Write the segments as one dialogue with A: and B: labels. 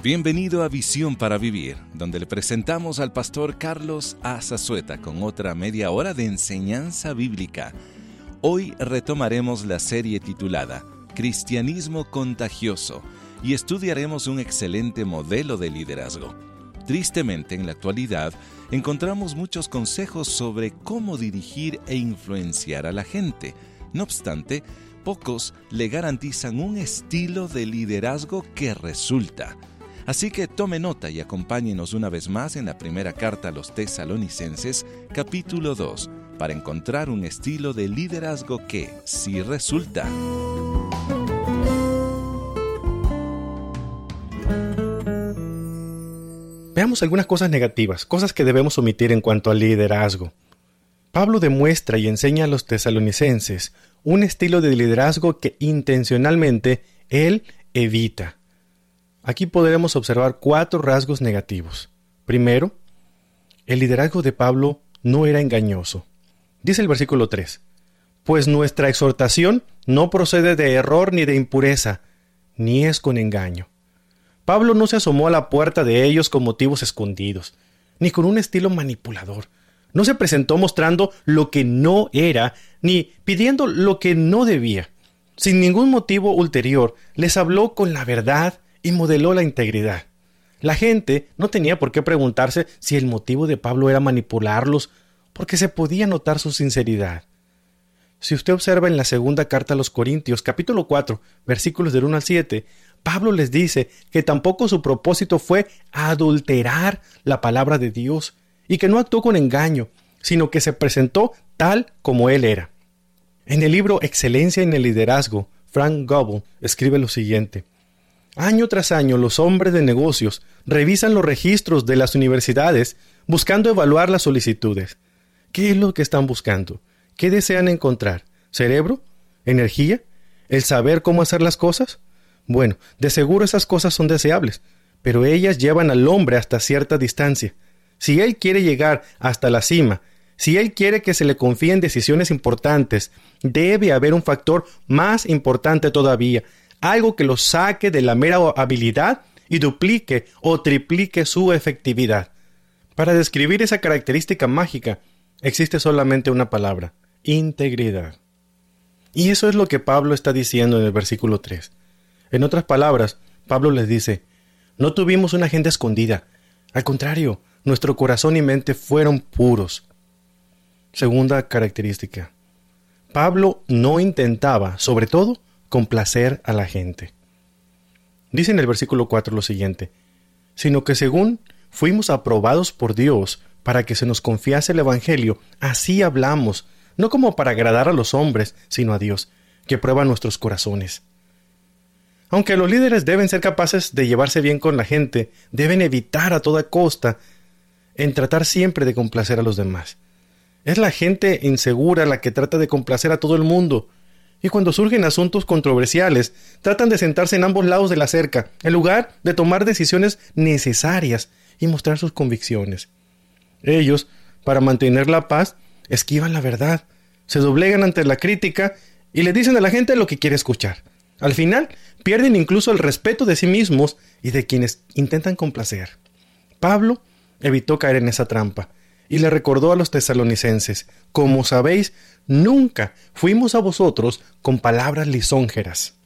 A: Bienvenido a Visión para Vivir, donde le presentamos al pastor Carlos A. Zazueta con otra media hora de enseñanza bíblica. Hoy retomaremos la serie titulada Cristianismo Contagioso y estudiaremos un excelente modelo de liderazgo. Tristemente, en la actualidad, encontramos muchos consejos sobre cómo dirigir e influenciar a la gente. No obstante, pocos le garantizan un estilo de liderazgo que resulta. Así que tome nota y acompáñenos una vez más en la primera carta a los Tesalonicenses, capítulo 2, para encontrar un estilo de liderazgo que sí resulta.
B: Veamos algunas cosas negativas, cosas que debemos omitir en cuanto al liderazgo. Pablo demuestra y enseña a los tesalonicenses un estilo de liderazgo que intencionalmente él evita. Aquí podremos observar 4 rasgos negativos. Primero, el liderazgo de Pablo no era engañoso. Dice el versículo 3, pues nuestra exhortación no procede de error ni de impureza, ni es con engaño. Pablo no se asomó a la puerta de ellos con motivos escondidos, ni con un estilo manipulador. No se presentó mostrando lo que no era, ni pidiendo lo que no debía. Sin ningún motivo ulterior, les habló con la verdad y modeló la integridad. La gente no tenía por qué preguntarse si el motivo de Pablo era manipularlos, porque se podía notar su sinceridad. Si usted observa en la segunda carta a los Corintios, capítulo 4, versículos del 1 al 7, Pablo les dice que tampoco su propósito fue adulterar la palabra de Dios y que no actuó con engaño, sino que se presentó tal como él era. En el libro Excelencia en el Liderazgo, Frank Gobel escribe lo siguiente: año tras año los hombres de negocios revisan los registros de las universidades buscando evaluar las solicitudes. ¿Qué es lo que están buscando? ¿Qué desean encontrar? ¿Cerebro? ¿Energía? ¿El saber cómo hacer las cosas? Bueno, de seguro esas cosas son deseables, pero ellas llevan al hombre hasta cierta distancia. Si él quiere llegar hasta la cima, si él quiere que se le confíen decisiones importantes, debe haber un factor más importante todavía, algo que lo saque de la mera habilidad y duplique o triplique su efectividad. Para describir esa característica mágica, existe solamente una palabra: integridad. Y eso es lo que Pablo está diciendo en el versículo 3. En otras palabras, Pablo les dice: no tuvimos una agenda escondida. Al contrario, nuestro corazón y mente fueron puros. Segunda característica: Pablo no intentaba, sobre todo, complacer a la gente. Dice en el versículo 4 lo siguiente: sino que según fuimos aprobados por Dios para que se nos confiase el Evangelio, así hablamos, no como para agradar a los hombres, sino a Dios, que prueba nuestros corazones. Aunque los líderes deben ser capaces de llevarse bien con la gente, deben evitar a toda costa en tratar siempre de complacer a los demás. Es la gente insegura la que trata de complacer a todo el mundo, y cuando surgen asuntos controversiales, tratan de sentarse en ambos lados de la cerca, en lugar de tomar decisiones necesarias y mostrar sus convicciones. Ellos, para mantener la paz, esquivan la verdad, se doblegan ante la crítica y le dicen a la gente lo que quiere escuchar. Al final, pierden incluso el respeto de sí mismos y de quienes intentan complacer. Pablo evitó caer en esa trampa y le recordó a los tesalonicenses: como sabéis, nunca fuimos a vosotros con palabras lisonjeras.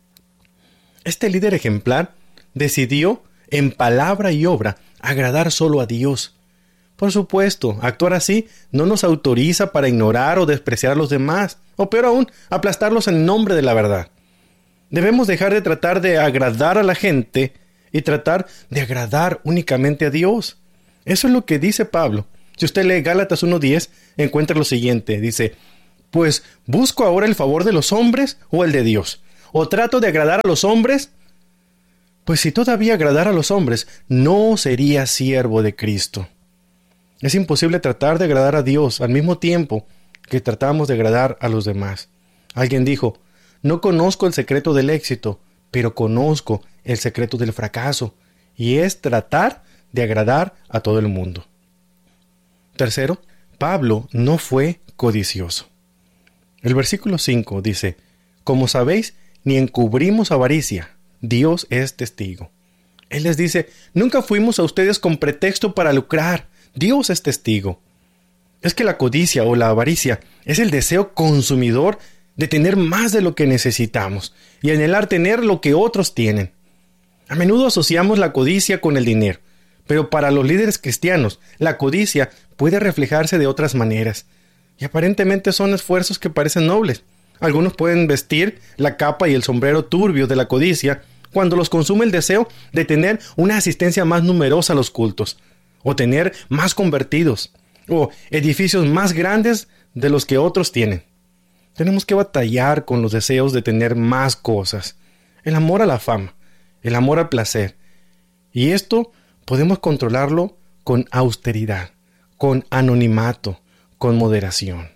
B: Este líder ejemplar decidió, en palabra y obra, agradar solo a Dios. Por supuesto, actuar así no nos autoriza para ignorar o despreciar a los demás, o peor aún, aplastarlos en nombre de la verdad. Debemos dejar de tratar de agradar a la gente y tratar de agradar únicamente a Dios. Eso es lo que dice Pablo. Si usted lee Gálatas 1:10, encuentra lo siguiente. Dice: pues, ¿busco ahora el favor de los hombres o el de Dios? ¿O trato de agradar a los hombres? Pues si todavía agradara a los hombres, no sería siervo de Cristo. Es imposible tratar de agradar a Dios al mismo tiempo que tratamos de agradar a los demás. Alguien dijo: no conozco el secreto del éxito, pero conozco el secreto del fracaso, y es tratar de agradar a todo el mundo. Tercero, Pablo no fue codicioso. El versículo 5 dice: como sabéis, ni encubrimos avaricia, Dios es testigo. Él les dice, nunca fuimos a ustedes con pretexto para lucrar. Dios es testigo. Es que la codicia o la avaricia es el deseo consumidor de tener más de lo que necesitamos y anhelar tener lo que otros tienen. A menudo asociamos la codicia con el dinero, pero para los líderes cristianos, la codicia puede reflejarse de otras maneras, y aparentemente son esfuerzos que parecen nobles. Algunos pueden vestir la capa y el sombrero turbio de la codicia cuando los consume el deseo de tener una asistencia más numerosa a los cultos, o tener más convertidos, o edificios más grandes de los que otros tienen. Tenemos que batallar con los deseos de tener más cosas, el amor a la fama, el amor al placer. Y esto podemos controlarlo con austeridad, con anonimato, con moderación.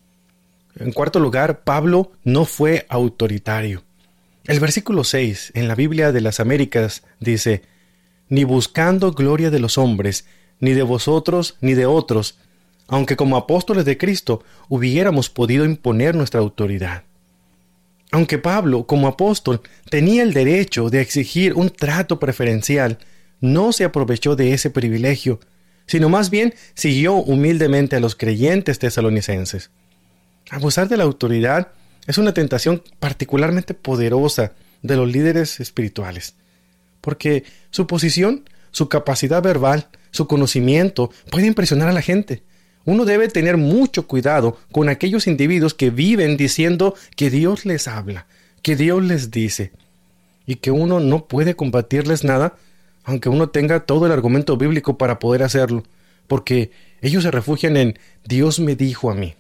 B: En cuarto lugar, Pablo no fue autoritario. El versículo 6 en la Biblia de las Américas dice, ni buscando gloria de los hombres, ni de vosotros, ni de otros, aunque como apóstoles de Cristo hubiéramos podido imponer nuestra autoridad. Aunque Pablo, como apóstol, tenía el derecho de exigir un trato preferencial, no se aprovechó de ese privilegio, sino más bien siguió humildemente a los creyentes tesalonicenses. Abusar de la autoridad es una tentación particularmente poderosa de los líderes espirituales, porque su posición, su capacidad verbal, su conocimiento puede impresionar a la gente. Uno debe tener mucho cuidado con aquellos individuos que viven diciendo que Dios les habla, que Dios les dice, y que uno no puede combatirles nada, aunque uno tenga todo el argumento bíblico para poder hacerlo, porque ellos se refugian en Dios me dijo a mí.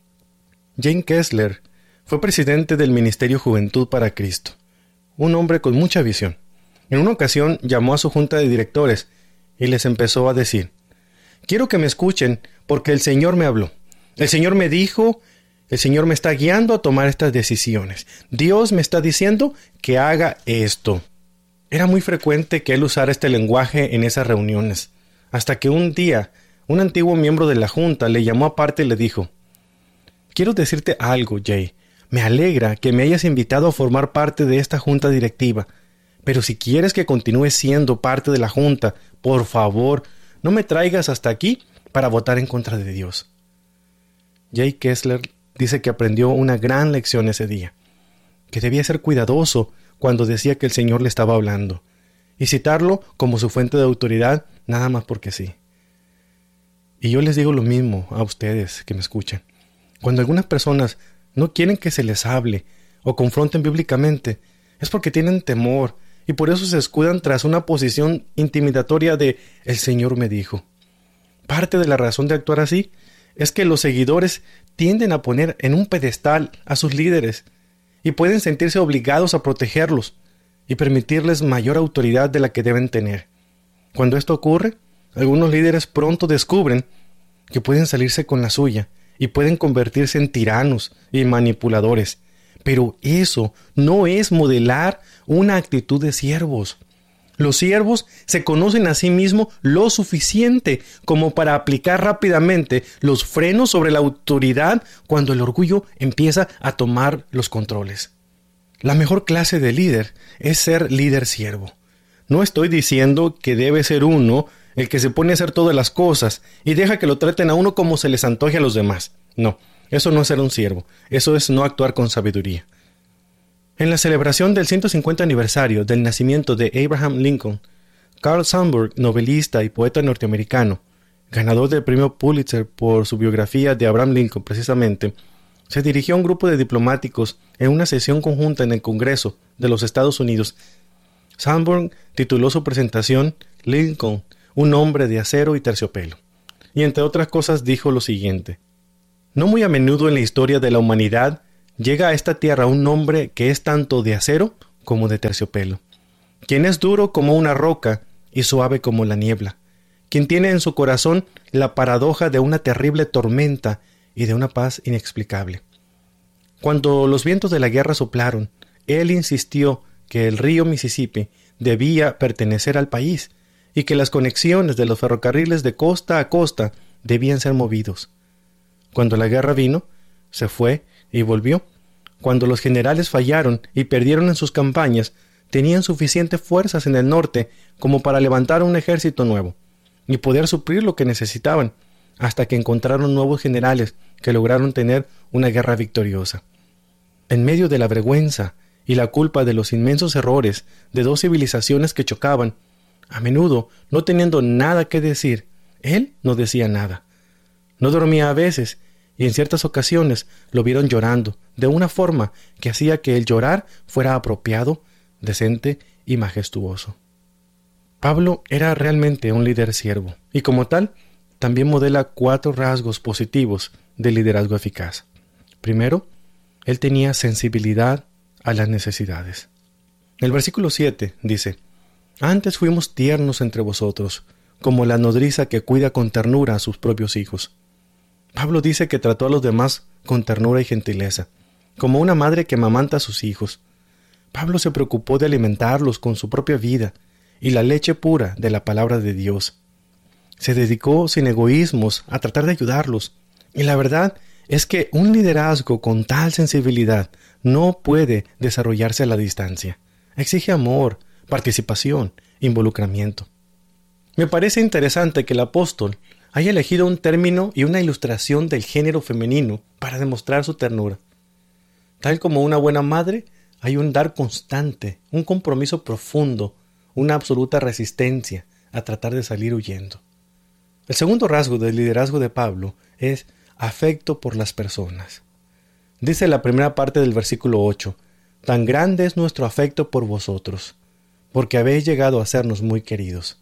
B: James Kessler fue presidente del Ministerio Juventud para Cristo, un hombre con mucha visión. En una ocasión llamó a su junta de directores y les empezó a decir, quiero que me escuchen porque el Señor me habló. El Señor me dijo, el Señor me está guiando a tomar estas decisiones. Dios me está diciendo que haga esto. Era muy frecuente que él usara este lenguaje en esas reuniones, hasta que un día un antiguo miembro de la junta le llamó aparte y le dijo, quiero decirte algo, Jay. Me alegra que me hayas invitado a formar parte de esta junta directiva, pero si quieres que continúe siendo parte de la junta, por favor, no me traigas hasta aquí para votar en contra de Dios. Jay Kessler dice que aprendió una gran lección ese día, que debía ser cuidadoso cuando decía que el Señor le estaba hablando, y citarlo como su fuente de autoridad nada más porque sí. Y yo les digo lo mismo a ustedes que me escuchan. Cuando algunas personas no quieren que se les hable o confronten bíblicamente, es porque tienen temor y por eso se escudan tras una posición intimidatoria de el Señor me dijo. Parte de la razón de actuar así es que los seguidores tienden a poner en un pedestal a sus líderes y pueden sentirse obligados a protegerlos y permitirles mayor autoridad de la que deben tener. Cuando esto ocurre, algunos líderes pronto descubren que pueden salirse con la suya y pueden convertirse en tiranos y manipuladores. Pero eso no es modelar una actitud de siervos. Los siervos se conocen a sí mismos lo suficiente como para aplicar rápidamente los frenos sobre la autoridad cuando el orgullo empieza a tomar los controles. La mejor clase de líder es ser líder siervo. No estoy diciendo que debe ser uno el que se pone a hacer todas las cosas y deja que lo traten a uno como se les antoje a los demás. No, eso no es ser un siervo, eso es no actuar con sabiduría. En la celebración del 150 aniversario del nacimiento de Abraham Lincoln, Carl Sandburg, novelista y poeta norteamericano, ganador del premio Pulitzer por su biografía de Abraham Lincoln precisamente, se dirigió a un grupo de diplomáticos en una sesión conjunta en el Congreso de los Estados Unidos. Sandburg tituló su presentación Lincoln, un hombre de acero y terciopelo, y entre otras cosas dijo lo siguiente: no muy a menudo en la historia de la humanidad llega a esta tierra un hombre que es tanto de acero como de terciopelo, quien es duro como una roca y suave como la niebla, quien tiene en su corazón la paradoja de una terrible tormenta y de una paz inexplicable. Cuando los vientos de la guerra soplaron, él insistió que el río Mississippi debía pertenecer al país y que las conexiones de los ferrocarriles de costa a costa debían ser movidos. Cuando la guerra vino, se fue y volvió. Cuando los generales fallaron y perdieron en sus campañas, tenían suficientes fuerzas en el norte como para levantar un ejército nuevo y poder suplir lo que necesitaban, hasta que encontraron nuevos generales que lograron tener una guerra victoriosa. En medio de la vergüenza y la culpa de los inmensos errores de dos civilizaciones que chocaban, a menudo no teniendo nada que decir, él no decía nada. No dormía a veces, y en ciertas ocasiones lo vieron llorando, de una forma que hacía que el llorar fuera apropiado, decente y majestuoso. Pablo era realmente un líder siervo, y como tal, también modela 4 rasgos positivos del liderazgo eficaz. Primero, él tenía sensibilidad a las necesidades. El versículo 7 dice: «Antes fuimos tiernos entre vosotros, como la nodriza que cuida con ternura a sus propios hijos». Pablo dice que trató a los demás con ternura y gentileza, como una madre que amamanta a sus hijos. Pablo se preocupó de alimentarlos con su propia vida y la leche pura de la palabra de Dios. Se dedicó sin egoísmos a tratar de ayudarlos. Y la verdad es que un liderazgo con tal sensibilidad no puede desarrollarse a la distancia. Exige amor, participación, involucramiento. Me parece interesante que el apóstol haya elegido un término y una ilustración del género femenino para demostrar su ternura. Tal como una buena madre, hay un dar constante, un compromiso profundo, una absoluta resistencia a tratar de salir huyendo. El segundo rasgo del liderazgo de Pablo es afecto por las personas. Dice la primera parte del versículo 8: «Tan grande es nuestro afecto por vosotros, porque habéis llegado a sernos muy queridos».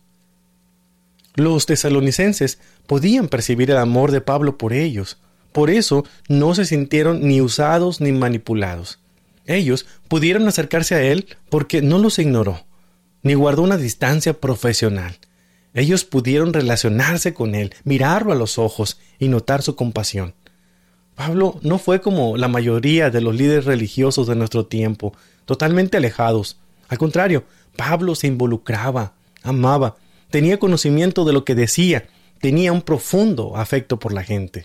B: Los tesalonicenses podían percibir el amor de Pablo por ellos. Por eso no se sintieron ni usados ni manipulados. Ellos pudieron acercarse a él porque no los ignoró, ni guardó una distancia profesional. Ellos pudieron relacionarse con él, mirarlo a los ojos y notar su compasión. Pablo no fue como la mayoría de los líderes religiosos de nuestro tiempo, totalmente alejados. Al contrario, Pablo se involucraba, amaba, tenía conocimiento de lo que decía, tenía un profundo afecto por la gente.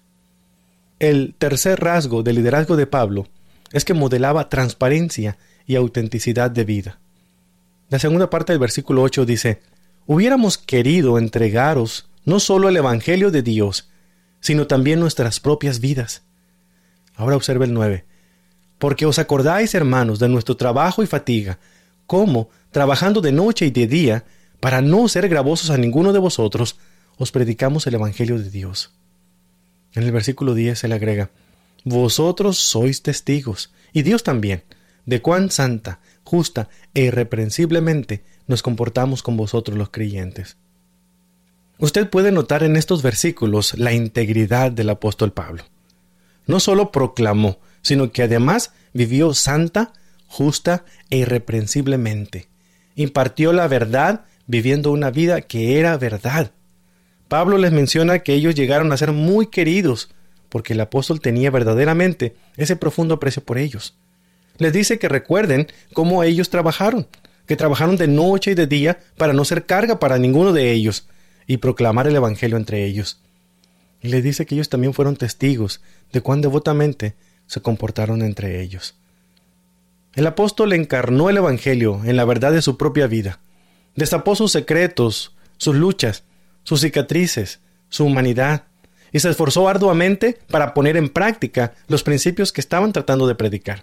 B: El tercer rasgo del liderazgo de Pablo es que modelaba transparencia y autenticidad de vida. La segunda parte del versículo 8 dice: «Hubiéramos querido entregaros no solo el Evangelio de Dios, sino también nuestras propias vidas». Ahora observa el 9. «Porque os acordáis, hermanos, de nuestro trabajo y fatiga, cómo, trabajando de noche y de día, para no ser gravosos a ninguno de vosotros, os predicamos el Evangelio de Dios». En el versículo 10 se le agrega: «Vosotros sois testigos, y Dios también, de cuán santa, justa e irreprensiblemente nos comportamos con vosotros los creyentes». Usted puede notar en estos versículos la integridad del apóstol Pablo. No solo proclamó, sino que además vivió santa, justa e irreprensiblemente. Impartió la verdad viviendo una vida que era verdad. Pablo les menciona que ellos llegaron a ser muy queridos porque el apóstol tenía verdaderamente ese profundo aprecio por ellos. Les dice que recuerden cómo ellos trabajaron, que trabajaron de noche y de día para no ser carga para ninguno de ellos y proclamar el evangelio entre ellos. Y les dice que ellos también fueron testigos de cuán devotamente se comportaron entre ellos. El apóstol encarnó el evangelio en la verdad de su propia vida. Destapó sus secretos, sus luchas, sus cicatrices, su humanidad, y se esforzó arduamente para poner en práctica los principios que estaban tratando de predicar.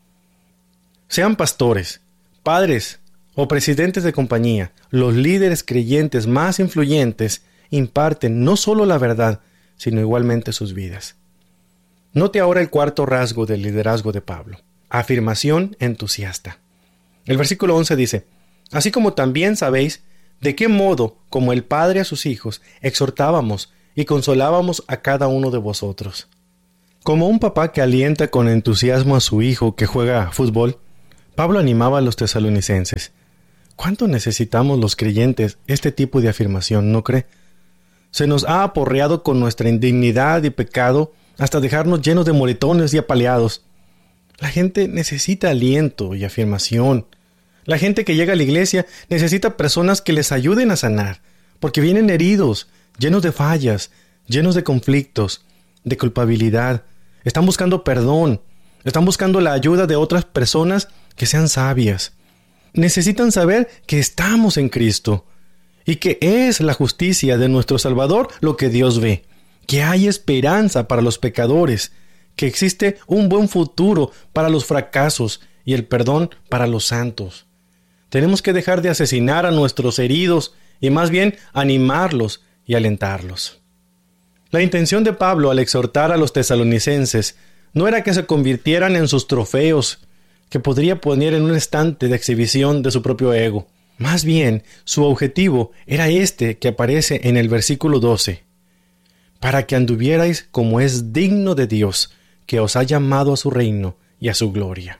B: Sean pastores, padres o presidentes de compañía, los líderes creyentes más influyentes imparten no solo la verdad, sino igualmente sus vidas. Note ahora el cuarto rasgo del liderazgo de Pablo: afirmación entusiasta. El versículo 11 dice: «Así como también sabéis de qué modo, como el Padre a sus hijos, exhortábamos y consolábamos a cada uno de vosotros». Como un papá que alienta con entusiasmo a su hijo que juega fútbol, Pablo animaba a los tesalonicenses. ¿Cuánto necesitamos los creyentes este tipo de afirmación, no cree? Se nos ha aporreado con nuestra indignidad y pecado hasta dejarnos llenos de moretones y apaleados. La gente necesita aliento y afirmación. La gente que llega a la iglesia necesita personas que les ayuden a sanar, porque vienen heridos, llenos de fallas, llenos de conflictos, de culpabilidad. Están buscando perdón, están buscando la ayuda de otras personas que sean sabias. necesitan saber que estamos en Cristo y que es la justicia de nuestro Salvador lo que Dios ve, que hay esperanza para los pecadores, que existe un buen futuro para los fracasos y el perdón para los santos. Tenemos que dejar de asesinar a nuestros heridos y más bien animarlos y alentarlos. La intención de Pablo al exhortar a los tesalonicenses no era que se convirtieran en sus trofeos, que podría poner en un estante de exhibición de su propio ego. Más bien, su objetivo era este que aparece en el versículo 12. Para que anduvierais como es digno de Dios, que os ha llamado a su reino y a su gloria.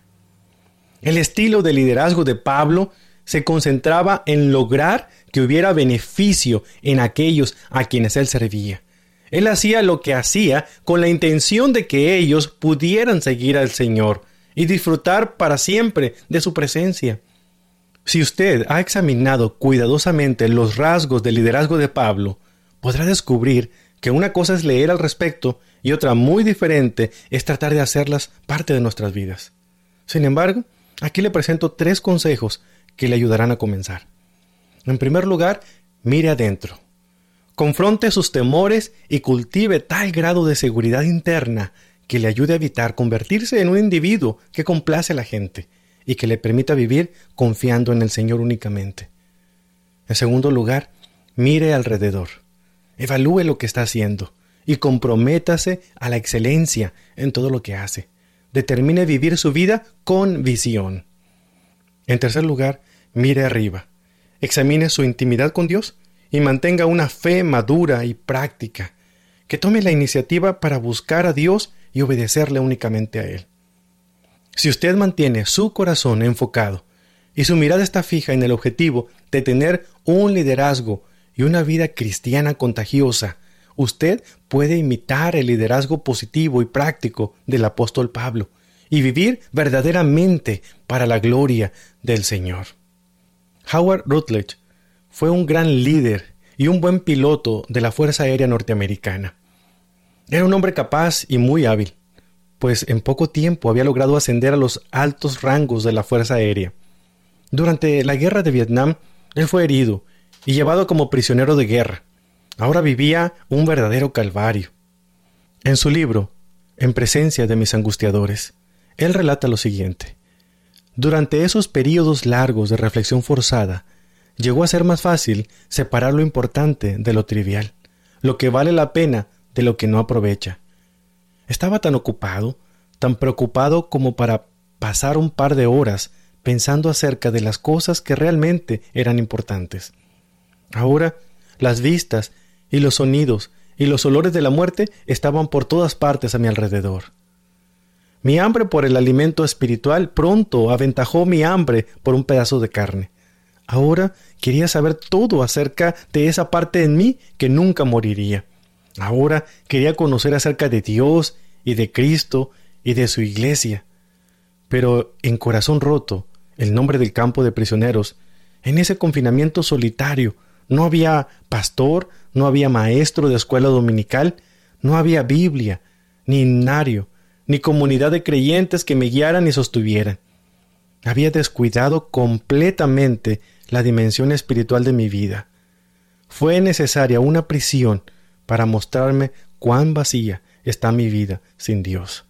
B: El estilo de liderazgo de Pablo se concentraba en lograr que hubiera beneficio en aquellos a quienes él servía. Él hacía lo que hacía con la intención de que ellos pudieran seguir al Señor y disfrutar para siempre de su presencia. Si usted ha examinado cuidadosamente los rasgos del liderazgo de Pablo, podrá descubrir que una cosa es leer al respecto y otra muy diferente es tratar de hacerlas parte de nuestras vidas. Sin embargo, aquí le presento 3 consejos que le ayudarán a comenzar. En primer lugar, mire adentro. Confronte sus temores y cultive tal grado de seguridad interna que le ayude a evitar convertirse en un individuo que complace a la gente y que le permita vivir confiando en el Señor únicamente. En segundo lugar, mire alrededor. Evalúe lo que está haciendo y comprométase a la excelencia en todo lo que hace. Determine vivir su vida con visión. En tercer lugar, mire arriba. Examine su intimidad con Dios y mantenga una fe madura y práctica, que tome la iniciativa para buscar a Dios y obedecerle únicamente a Él. Si usted mantiene su corazón enfocado y su mirada está fija en el objetivo de tener un liderazgo y una vida cristiana contagiosa, usted puede imitar el liderazgo positivo y práctico del apóstol Pablo y vivir verdaderamente para la gloria del Señor. Howard Rutledge fue un gran líder y un buen piloto de la Fuerza Aérea Norteamericana. Era un hombre capaz y muy hábil, pues en poco tiempo había logrado ascender a los altos rangos de la Fuerza Aérea. Durante la Guerra de Vietnam, él fue herido y llevado como prisionero de guerra. Ahora vivía un verdadero calvario. En su libro, En presencia de mis angustiadores, él relata lo siguiente. Durante esos períodos largos de reflexión forzada, llegó a ser más fácil separar lo importante de lo trivial, lo que vale la pena de lo que no aprovecha. Estaba tan ocupado, tan preocupado como para pasar un par de horas pensando acerca de las cosas que realmente eran importantes. Ahora, las vistas y los sonidos y los olores de la muerte estaban por todas partes a mi alrededor. Mi hambre por el alimento espiritual pronto aventajó mi hambre por un pedazo de carne. Ahora quería saber todo acerca de esa parte en mí que nunca moriría. Ahora quería conocer acerca de Dios y de Cristo y de su iglesia. Pero en Corazón Roto, el nombre del campo de prisioneros, en ese confinamiento solitario, no había pastor, no había maestro de escuela dominical, no había Biblia, ni himnario, ni comunidad de creyentes que me guiaran y sostuvieran. Había descuidado completamente la dimensión espiritual de mi vida. Fue necesaria una prisión para mostrarme cuán vacía está mi vida sin Dios.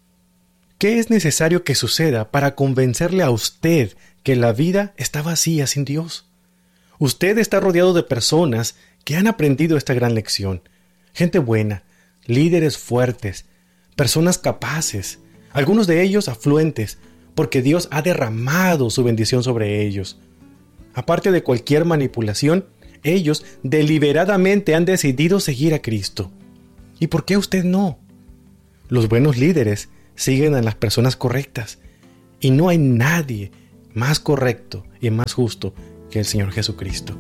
B: ¿Qué es necesario que suceda para convencerle a usted que la vida está vacía sin Dios? Usted está rodeado de personas que han aprendido esta gran lección. Gente buena, líderes fuertes, personas capaces, algunos de ellos afluentes, porque Dios ha derramado su bendición sobre ellos. Aparte de cualquier manipulación, ellos deliberadamente han decidido seguir a Cristo. ¿Y por qué usted no? Los buenos líderes siguen a las personas correctas, y no hay nadie más correcto y más justo que el Señor Jesucristo.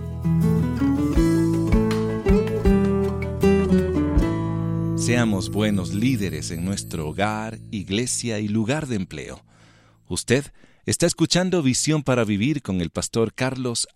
A: Seamos buenos líderes en nuestro hogar, iglesia y lugar de empleo. Usted está escuchando Visión para Vivir con el pastor Carlos